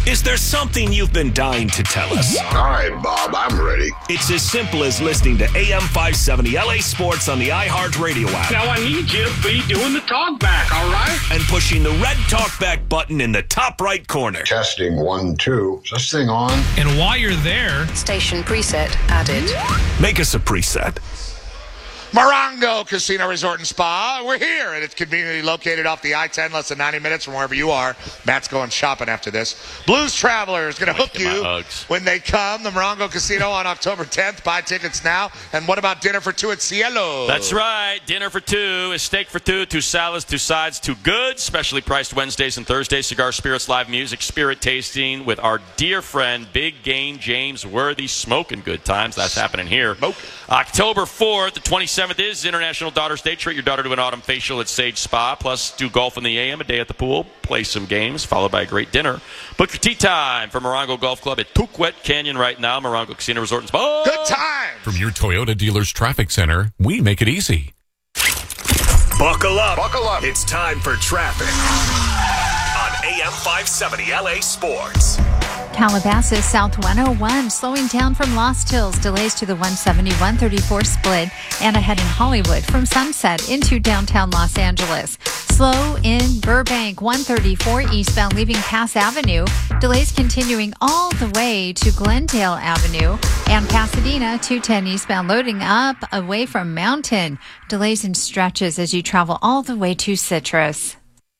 Is there something you've been dying to tell us? All right, Bob, I'm ready. It's as simple as listening to AM 570 LA Sports on the iHeartRadio app. Now I need you to be doing the talk back, all right? And pushing the red talkback button in the top right corner. Testing 1, 2. Is this thing on? And while you're there, station preset added. Make us a preset. Morongo Casino Resort and Spa. We're here, and it's conveniently located off the I-10, less than 90 minutes from wherever you are. Matt's going shopping after this. Blues Traveler is going to hook you when they come. The Morongo Casino on October 10th. Buy tickets now. And what about dinner for two at Cielo? That's right. Dinner for two is steak for two, 2 salads, 2 sides, 2 goods. Specially priced Wednesdays and Thursdays. Cigar Spirits live music, spirit tasting with our dear friend, Big Game James Worthy. Smoking good times. That's happening here. October 4th, the 27th is International Daughter's Day. Treat your daughter to an autumn facial at Sage Spa. Plus, do golf in the AM, a day at the pool, play some games, followed by a great dinner. Book your tea time for Morongo Golf Club at Tukwet Canyon right now. Morongo Casino Resort and Spa. Good time! From your Toyota dealer's traffic center, we make it easy. Buckle up. Buckle up. It's time for traffic on AM 570 LA Sports. Calabasas South 101 slowing down from Lost Hills. Delays to the 170-134 split and ahead in Hollywood from Sunset into downtown Los Angeles. Slow in Burbank 134 eastbound leaving Cass Avenue. Delays continuing all the way to Glendale Avenue and Pasadena 210 eastbound loading up away from Mountain. Delays in stretches as you travel all the way to Citrus.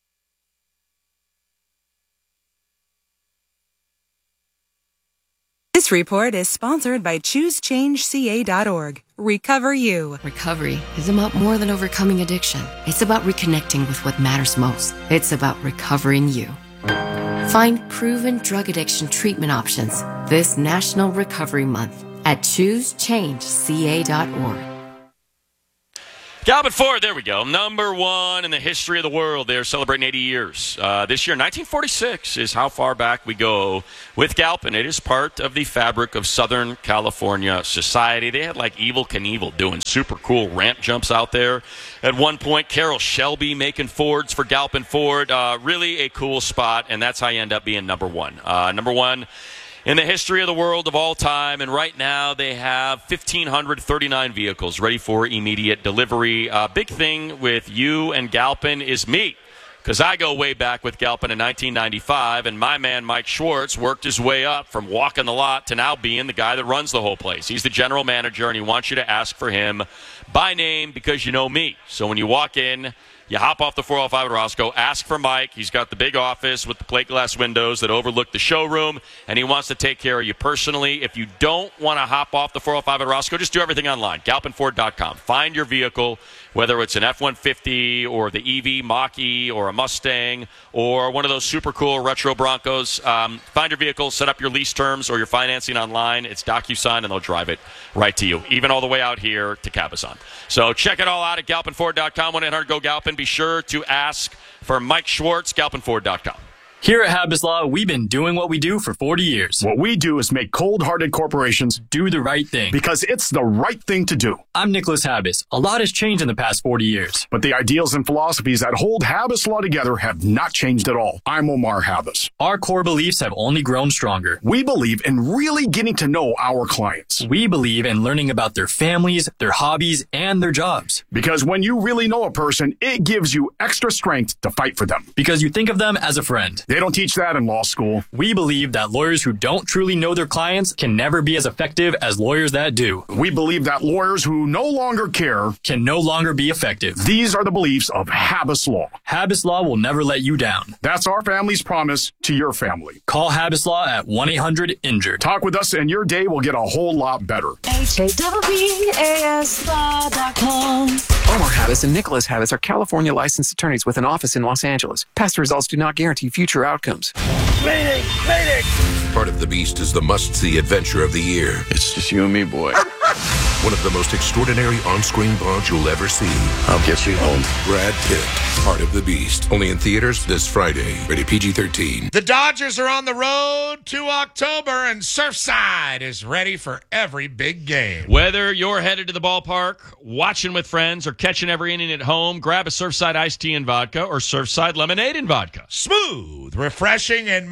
This report is sponsored by ChooseChangeCA.org. Recover You. Recovery is about more than overcoming addiction. It's about reconnecting with what matters most. It's about recovering you. Find proven drug addiction treatment options this National Recovery Month at ChooseChangeCA.org. Galvin Ford, there we go. Number 1 in the history of the world. They're celebrating 80 years. This year, 1946 is how far back we go with Galpin. It is part of the fabric of Southern California society. They had like Evel Knievel doing super cool ramp jumps out there. At one point, Carroll Shelby making Fords for Galpin Ford. Really a cool spot, and that's how you end up being number 1. Number 1 in the history of the world of all time, and right now they have 1,539 vehicles ready for immediate delivery. Big thing with you and Galpin is me, because I go way back with Galpin in 1995, and my man Mike Schwartz worked his way up from walking the lot to now being the guy that runs the whole place. He's the general manager, and he wants you to ask for him by name because you know me. So when you walk in, you hop off the 405 at Roscoe, ask for Mike. He's got the big office with the plate glass windows that overlook the showroom, and he wants to take care of you personally. If you don't want to hop off the 405 at Roscoe, just do everything online, galpinford.com. Find your vehicle, whether it's an F-150 or the EV Mach-E or a Mustang or one of those super cool retro Broncos. Find your vehicle, set up your lease terms or your financing online. It's DocuSign, and they'll drive it right to you, even all the way out here to Cabazon. So check it all out at galpinford.com, 1-800-GO-GALPIN. Be sure to ask for Mike Schwartz, galpinford.com. Here at Habas Law, we've been doing what we do for 40 years. What we do is make cold-hearted corporations do the right thing. Because it's the right thing to do. I'm Nicholas Habas. A lot has changed in the past 40 years. But the ideals and philosophies that hold Habas Law together have not changed at all. I'm Omar Habas. Our core beliefs have only grown stronger. We believe in really getting to know our clients. We believe in learning about their families, their hobbies, and their jobs. Because when you really know a person, it gives you extra strength to fight for them. Because you think of them as a friend. They don't teach that in law school. We believe that lawyers who don't truly know their clients can never be as effective as lawyers that do. We believe that lawyers who no longer care can no longer be effective. These are the beliefs of Habas Law. Habas Law will never let you down. That's our family's promise to your family. Call Habas Law at 1-800-INJURED. Talk with us and your day will get a whole lot better. HAWBASLaw.com. Omar Habas and Nicholas Habas are California licensed attorneys with an office in Los Angeles. Past results do not guarantee future outcomes. Mayday! Mayday! Part of the Beast is the must-see adventure of the year. It's just you and me, boy. One of the most extraordinary on-screen bonds you'll ever see. I'll get you home. Brad Pitt, Part of the Beast. Only in theaters this Friday. Rated PG-13. The Dodgers are on the road to October, and Surfside is ready for every big game. Whether you're headed to the ballpark, watching with friends, or catching every inning at home, grab a Surfside iced tea and vodka or Surfside lemonade and vodka. Smooth, refreshing, and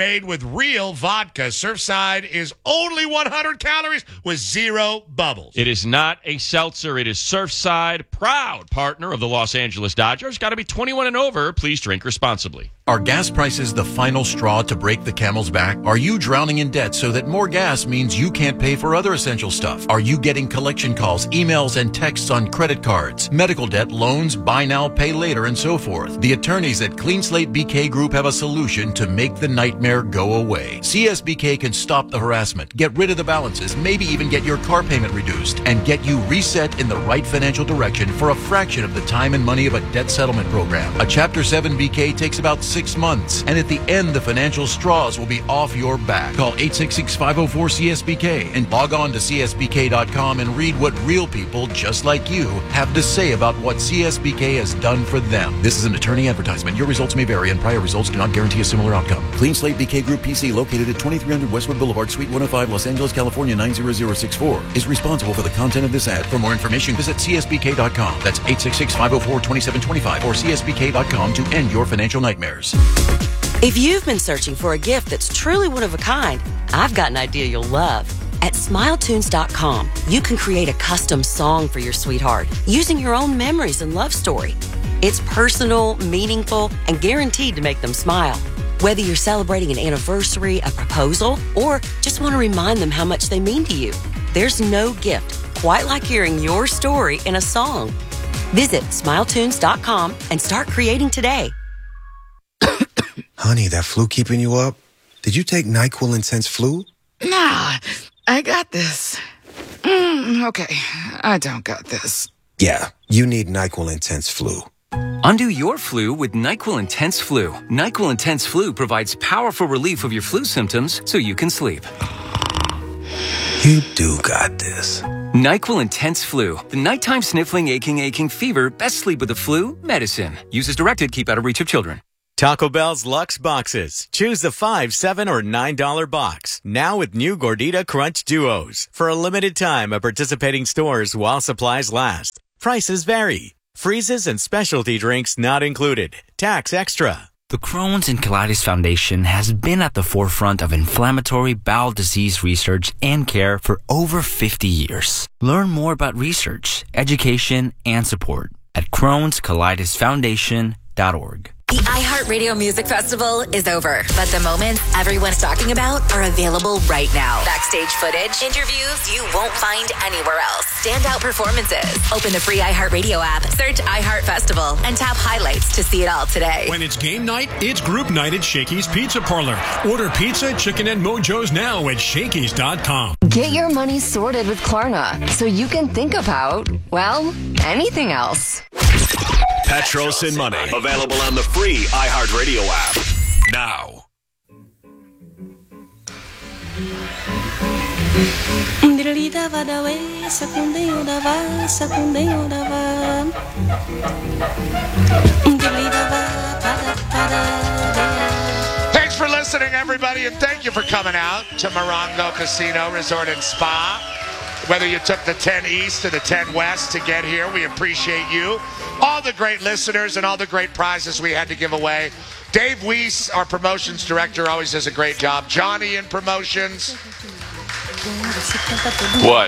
made with real vodka. Surfside is only 100 calories with 0 bubbles. It is not a seltzer. It is Surfside, proud partner of the Los Angeles Dodgers. Got to be 21 and over. Please drink responsibly. Are gas prices the final straw to break the camel's back? Are you drowning in debt so that more gas means you can't pay for other essential stuff? Are you getting collection calls, emails, and texts on credit cards, medical debt, loans, buy now, pay later, and so forth? The attorneys at Clean Slate BK Group have a solution to make the nightmare go away. CSBK can stop the harassment, get rid of the balances, maybe even get your car payment reduced, and get you reset in the right financial direction for a fraction of the time and money of a debt settlement program. A Chapter 7 BK takes about 6 months, and at the end, the financial straws will be off your back. Call 866-504-CSBK and log on to CSBK.com and read what real people just like you have to say about what CSBK has done for them. This is an attorney advertisement. Your results may vary, and prior results do not guarantee a similar outcome. Clean Slate BK Group PC, located at 2300 Westwood Boulevard, Suite 105, Los Angeles, California 90064, is responsible for the content of this ad. For more information, visit CSBK.com. That's 866-504-2725 or CSBK.com to end your financial nightmares. If you've been searching for a gift that's truly one of a kind, I've got an idea you'll love. At SmileTunes.com, you can create a custom song for your sweetheart using your own memories and love story. It's personal, meaningful, and guaranteed to make them smile. Whether you're celebrating an anniversary, a proposal, or just want to remind them how much they mean to you, there's no gift quite like hearing your story in a song. Visit SmileTunes.com and start creating today. Honey, that flu keeping you up? Did you take NyQuil Intense Flu? Nah, I got this. Okay, I don't got this. Yeah, you need NyQuil Intense Flu. Undo your flu with NyQuil Intense Flu. NyQuil Intense Flu provides powerful relief of your flu symptoms so you can sleep. You do got this. NyQuil Intense Flu. The nighttime sniffling, aching fever, best sleep with the flu medicine. Use as directed, keep out of reach of children. Taco Bell's Luxe Boxes. Choose the $5, $7, or $9 box. Now with new Gordita Crunch Duos. For a limited time at participating stores while supplies last. Prices vary. Freezes and specialty drinks not included. Tax extra. The Crohn's and Colitis Foundation has been at the forefront of inflammatory bowel disease research and care for over 50 years. Learn more about research, education, and support at Crohn'sColitisFoundation.org. The iHeartRadio Music Festival is over, but the moments everyone's talking about are available right now. Backstage footage, interviews you won't find anywhere else, standout performances. Open the free iHeartRadio app, search iHeart Festival, and tap highlights to see it all today. When it's game night, it's group night at Shakey's Pizza Parlor. Order pizza, chicken, and mojos now at Shakey's.com. Get your money sorted with Klarna so you can think about, well, anything else. Petros and Money. Available on the free iHeartRadio app. Now. Thanks for listening, everybody, and thank you for coming out to Morongo Casino Resort and Spa. Whether you took the 10 East or the 10 West to get here, we appreciate you. All the great listeners and all the great prizes we had to give away. Dave Weiss, our promotions director, always does a great job. Johnny in promotions. What?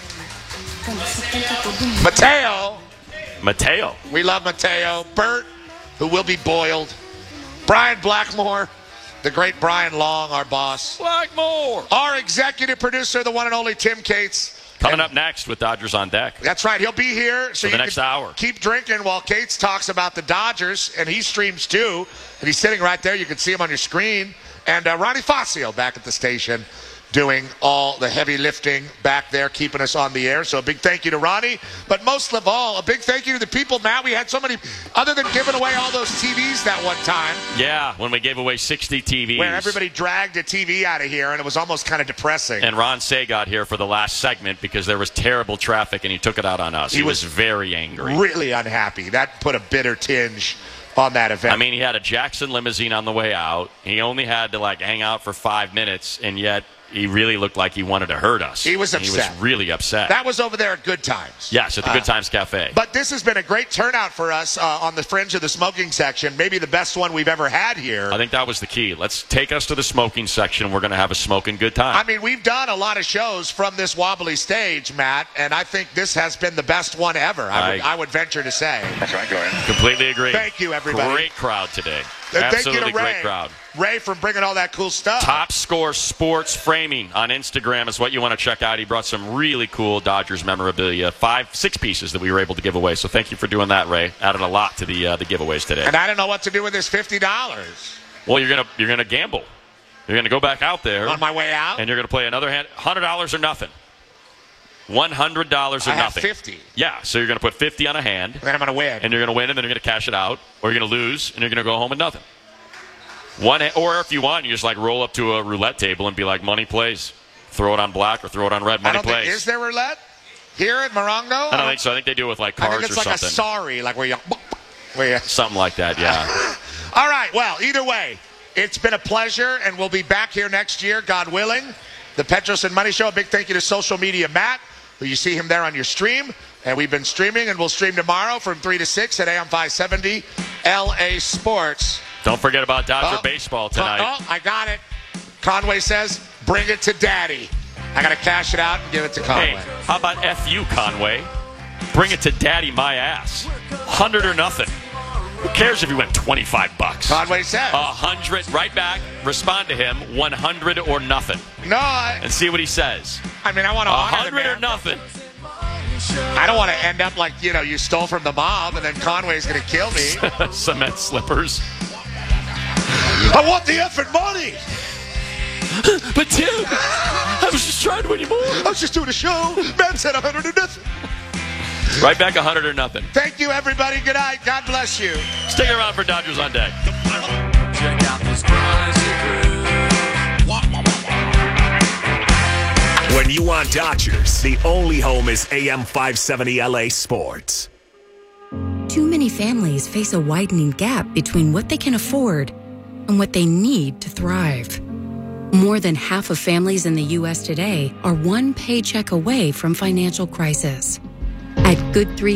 Mateo. We love Mateo. Bert, who will be boiled. Brian Blackmore. The great Brian Long, our boss. Blackmore. Our executive producer, the one and only Tim Cates. Coming up next with Dodgers on Deck. That's right. He'll be here. So for the next hour. Keep drinking while Cates talks about the Dodgers, and he streams too. And he's sitting right there. You can see him on your screen. And Ronnie Fazio back at the station doing all the heavy lifting back there, keeping us on the air. So a big thank you to Ronnie. But most of all, a big thank you to the people, Matt. We had so many, other than giving away all those TVs that one time. Yeah, when we gave away 60 TVs. Where everybody dragged a TV out of here, and it was almost kind of depressing. And Ron Say got here for the last segment because there was terrible traffic, and he took it out on us. He was very angry. Really unhappy. That put a bitter tinge on that event. I mean, he had a Jackson limousine on the way out. He only had to, hang out for 5 minutes, and yet he really looked like he wanted to hurt us. He was upset. He was really upset. That was over there at Good Times. Yes, at the Good Times Cafe. But this has been a great turnout for us on the fringe of the smoking section. Maybe the best one we've ever had here. I think that was the key. Let's take us to the smoking section. We're going to have a smoking good time. I mean, we've done a lot of shows from this wobbly stage, Matt, and I think this has been the best one ever. I would venture to say. That's right, go ahead. Completely agree. Thank you, everybody. Great crowd today. Thank you to Ray. Great crowd. Ray for bringing all that cool stuff. Top Score Sports Framing on Instagram is what you want to check out. He brought some really cool Dodgers memorabilia, 6 pieces that we were able to give away. So thank you for doing that, Ray. Added a lot to the giveaways today. And I don't know what to do with this $50. Well, you're gonna gamble. You're gonna go back out there on my way out, and you're gonna play another hand, $100 or nothing. $100 or nothing. I have 50. Yeah, so you're going to put 50 on a hand. And then I'm going to win. And you're going to win, and then you're going to cash it out. Or you're going to lose, and you're going to go home with nothing. Or if you want, you just like roll up to a roulette table and be like, money plays. Throw it on black or throw it on red. Money plays. Is there roulette here at Morongo? I don't think so. I think they do it with like cards or something. I think it's like a sorry, like where you... Something like that, yeah. All right, well, either way, it's been a pleasure, and we'll be back here next year, God willing. The Petros and Money Show. A big thank you to Social Media Matt. You see him there on your stream, and we've been streaming, and we'll stream tomorrow from 3 to 6 at AM 570 LA Sports. Don't forget about Dodger baseball tonight. Oh, I got it. Conway says, bring it to Daddy. I got to cash it out and give it to Conway. Hey, how about F you, Conway? Bring it to Daddy, my ass. 100 or nothing. Who cares if you win $25? Conway said. 100, right back. Respond to him, 100 or nothing. No, and see what he says. I mean, I want to honor the man. 100 or nothing. I don't want to end up like, you stole from the mob and then Conway's going to kill me. Cement slippers. I want the effing money. But Tim, I was just trying to win you more. I was just doing a show. Man said 100 or nothing. Right back, 100 or nothing. Thank you, everybody. Good night. God bless you. Stick around for Dodgers on Deck. Check out this crazy crew. When you want Dodgers, the only home is AM 570 LA Sports. Too many families face a widening gap between what they can afford and what they need to thrive. More than half of families in the U.S. today are one paycheck away from financial crisis. At Good 3